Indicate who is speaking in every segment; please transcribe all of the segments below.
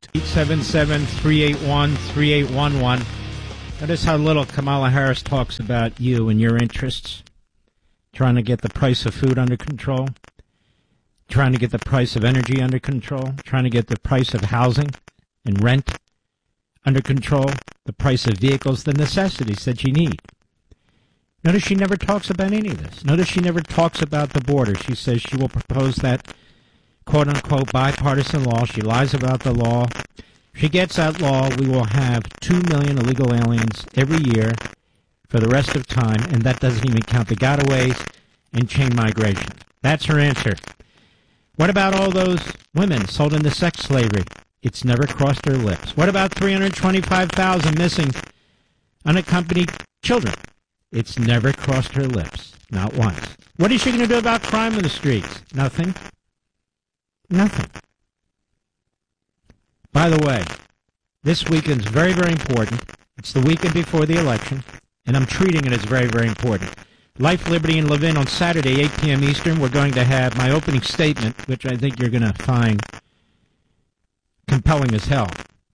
Speaker 1: 877-381-3811. Notice how little Kamala Harris talks about you and your interests. Trying to get the price of food under control. Trying to get the price of energy under control. Trying to get the price of housing and rent under control. The price of vehicles, the necessities that you need. Notice she never talks about any of this. Notice she never talks about the border. She says she will propose that quote-unquote bipartisan law. She lies about the law. If she gets that law, we will have 2 million illegal aliens every year for the rest of time, and that doesn't even count the gotaways and chain migration. That's her answer. What about all those women sold into sex slavery? It's never crossed her lips. What about 325,000 missing unaccompanied children? It's never crossed her lips. Not once. What is she going to do about crime in the streets? Nothing. Nothing. By the way, this weekend's very, very important. It's the weekend before the election, and I'm treating it as very, very important. Life, Liberty, and Levin on Saturday, 8 p.m. Eastern. We're going to have my opening statement, which I think you're going to find compelling as hell.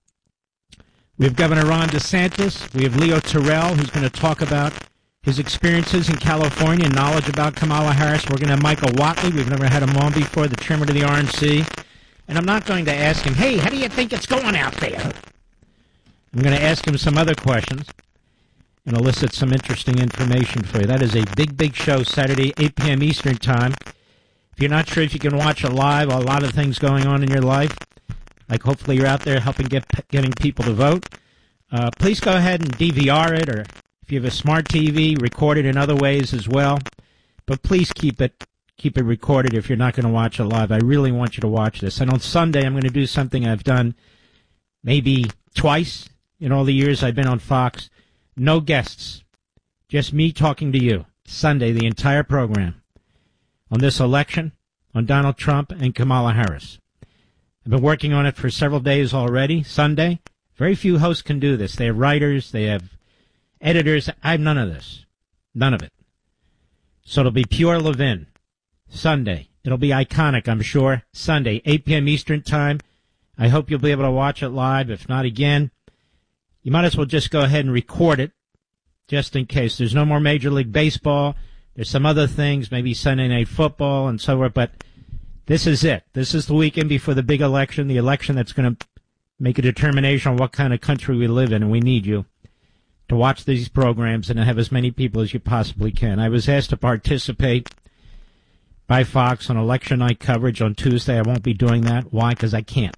Speaker 1: We have Governor Ron DeSantis. We have Leo Terrell, who's going to talk about his experiences in California and knowledge about Kamala Harris. We're going to have Michael Watley. We've never had him on before, the chairman of the RNC. And I'm not going to ask him, hey, how do you think it's going out there? I'm going to ask him some other questions and elicit some interesting information for you. That is a big, big show, Saturday, 8 p.m. Eastern Time. If you're not sure if you can watch it live, a lot of things going on in your life, like hopefully you're out there helping getting people to vote, please go ahead and DVR it, or if you have a smart TV, record it in other ways as well. But please keep it recorded if you're not going to watch it live. I really want you to watch this. And on Sunday, I'm going to do something I've done maybe twice in all the years I've been on Fox. No guests, just me talking to you. Sunday, the entire program on this election, on Donald Trump and Kamala Harris. I've been working on it for several days already. Sunday, very few hosts can do this. They have writers, they have editors. I have none of this. None of it. So it'll be pure Levin. Sunday. It'll be iconic, I'm sure. Sunday, 8 p.m. Eastern Time. I hope you'll be able to watch it live. If not, again, you might as well just go ahead and record it, just in case. There's no more Major League Baseball. There's some other things, maybe Sunday Night Football and so forth, but this is it. This is the weekend before the big election, the election that's going to make a determination on what kind of country we live in, and we need you to watch these programs and to have as many people as you possibly can. I was asked to participate by Fox on election night coverage on Tuesday. I won't be doing that. Why? Because I can't.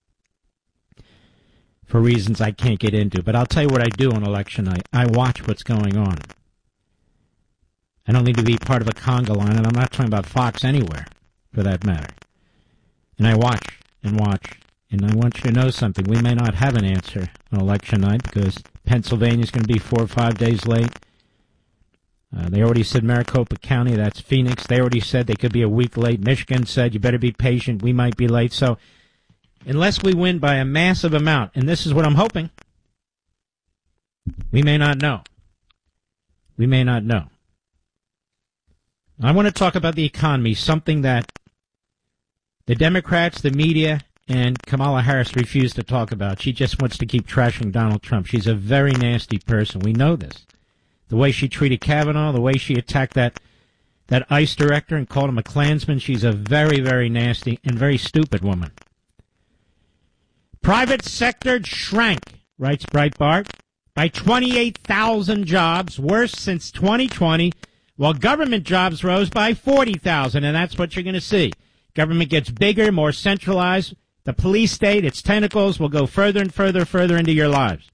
Speaker 1: For reasons I can't get into. But I'll tell you what I do on election night. I watch what's going on. I don't need to be part of a conga line, and I'm not talking about Fox anywhere, for that matter. And I watch and watch. And I want you to know something. We may not have an answer on election night because Pennsylvania's going to be 4 or 5 days late. They already said Maricopa County, that's Phoenix. They already said they could be a week late. Michigan said you better be patient. We might be late. So unless we win by a massive amount, and this is what I'm hoping, we may not know. We may not know. I want to talk about the economy, something that the Democrats, the media, and Kamala Harris refuse to talk about. She just wants to keep trashing Donald Trump. She's a very nasty person. We know this. The way she treated Kavanaugh, the way she attacked that ICE director and called him a Klansman, she's a very, very nasty and very stupid woman. Private sector shrank, writes Breitbart, by 28,000 jobs, worst since 2020, while government jobs rose by 40,000, and that's what you're going to see. Government gets bigger, more centralized. The police state, its tentacles will go further and further into your lives.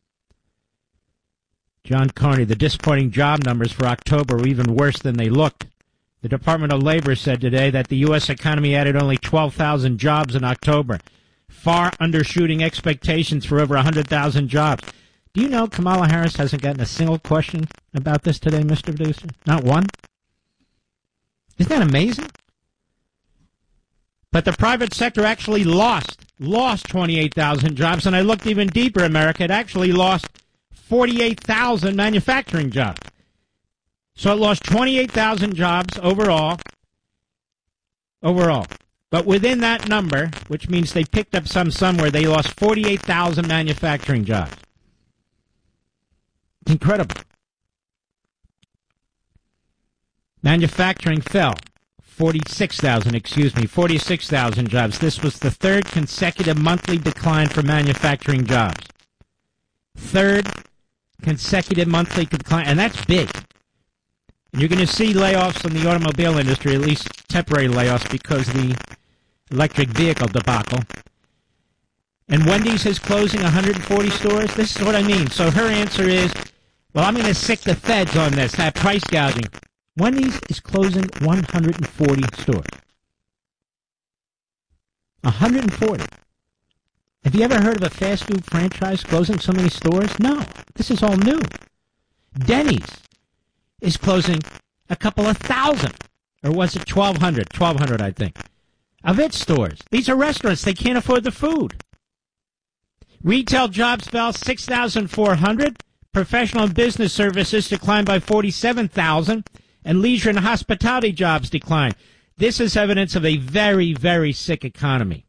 Speaker 1: John Carney, the disappointing job numbers for October were even worse than they looked. The Department of Labor said today that the U.S. economy added only 12,000 jobs in October, far undershooting expectations for over 100,000 jobs. Do you know Kamala Harris hasn't gotten a single question about this today, Mr. Producer? Not one? Isn't that amazing? But the private sector actually lost 28,000 jobs, and I looked even deeper, America. It actually lost 48,000 manufacturing jobs. So it lost 28,000 jobs overall. But within that number, which means they picked up some somewhere, they lost 48,000 manufacturing jobs. Incredible. Manufacturing fell. 46,000 jobs. This was the third consecutive monthly decline for manufacturing jobs. Third consecutive monthly decline, and that's big. And you're going to see layoffs in the automobile industry, at least temporary layoffs, because of the electric vehicle debacle. And Wendy's is closing 140 stores. This is what I mean. So her answer is, well, I'm going to sick the feds on this, that price gouging. Wendy's is closing 140 stores. 140. Have you ever heard of a fast food franchise closing so many stores? No. This is all new. Denny's is closing a couple of thousand. Or was it 1,200? 1,200, I think. Of its stores. These are restaurants. They can't afford the food. Retail jobs fell 6,400. Professional and business services declined by 47,000. And leisure and hospitality jobs declined. This is evidence of a very, very sick economy.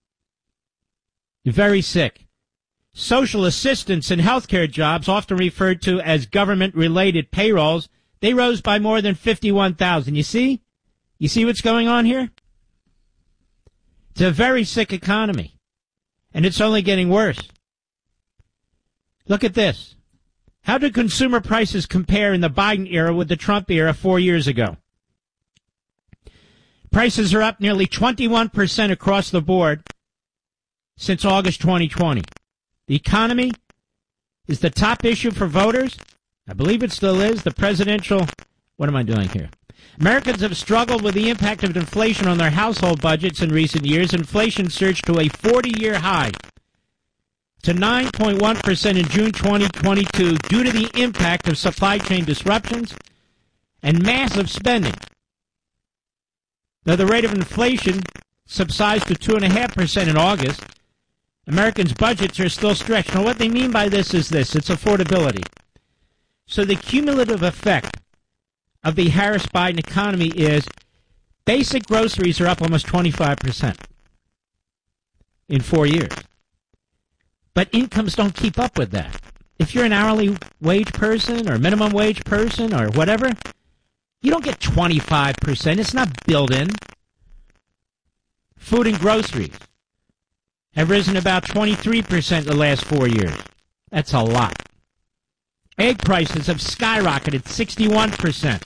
Speaker 1: Very sick. Social assistance and healthcare jobs, often referred to as government-related payrolls, they rose by more than 51,000. You see? You see what's going on here? It's a very sick economy. And it's only getting worse. Look at this. How did consumer prices compare in the Biden era with the Trump era 4 years ago? Prices are up nearly 21% across the board since August 2020. The economy is the top issue for voters. I believe it still is. The presidential... What am I doing here? Americans have struggled with the impact of inflation on their household budgets in recent years. Inflation surged to a 40-year high, to 9.1% in June 2022 due to the impact of supply chain disruptions and massive spending. Though the rate of inflation subsides to 2.5% in August, Americans' budgets are still stretched. Now, what they mean by this is this. It's affordability. So the cumulative effect of the Harris-Biden economy is basic groceries are up almost 25% in 4 years. But incomes don't keep up with that. If you're an hourly wage person or minimum wage person or whatever, you don't get 25%. It's not built in. Food and groceries have risen about 23% in the last 4 years. That's a lot. Egg prices have skyrocketed 61%.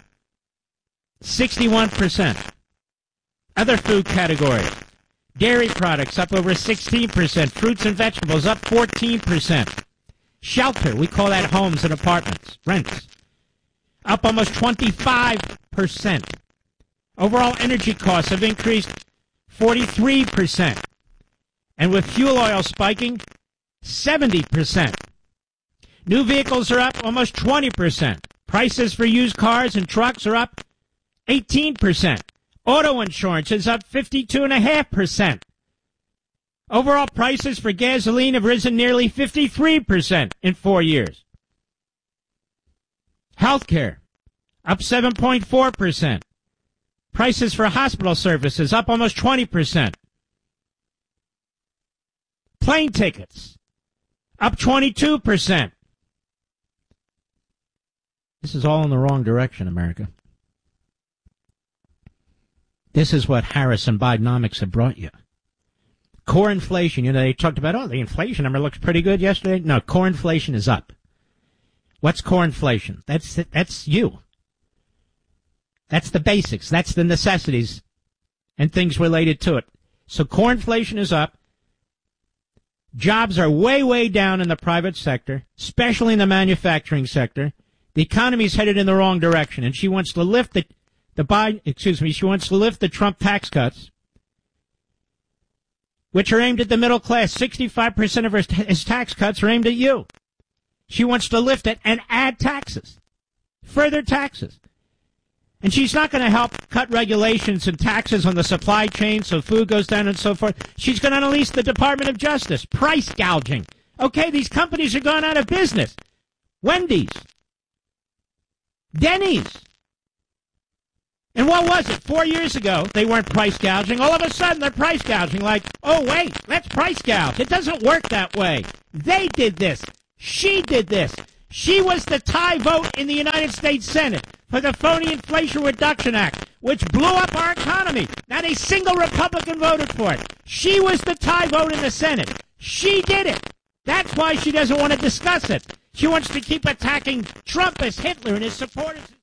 Speaker 1: 61%. Other food categories. Dairy products up over 16%. Fruits and vegetables up 14%. Shelter, we call that homes and apartments, rents, up almost 25%. Overall energy costs have increased 43%. And with fuel oil spiking, 70%. New vehicles are up almost 20%. Prices for used cars and trucks are up 18%. Auto insurance is up 52.5%. Overall prices for gasoline have risen nearly 53% in 4 years. Healthcare, up 7.4%. Prices for hospital services up almost 20%. Plane tickets, up 22%. This is all in the wrong direction, America. This is what Harris and Bidenomics have brought you. Core inflation, they talked about, the inflation number looks pretty good yesterday. No, core inflation is up. What's core inflation? That's you. That's the basics. That's the necessities and things related to it. So core inflation is up. Jobs are way, way down in the private sector, especially in the manufacturing sector. The economy's headed in the wrong direction, and she wants to lift she wants to lift the Trump tax cuts, which are aimed at the middle class. 65% of his tax cuts are aimed at you. She wants to lift it and add taxes, further taxes. And she's not going to help cut regulations and taxes on the supply chain so food goes down and so forth. She's going to unleash the Department of Justice, price gouging. Okay, these companies are going out of business. Wendy's, Denny's, And what was it? 4 years ago, they weren't price gouging. All of a sudden, they're price gouging like, oh, wait, let's price gouge. It doesn't work that way. They did this. She did this. She was the tie vote in the United States Senate for the phony Inflation Reduction Act, which blew up our economy. Not a single Republican voted for it. She was the tie vote in the Senate. She did it. That's why she doesn't want to discuss it. She wants to keep attacking Trump as Hitler and his supporters.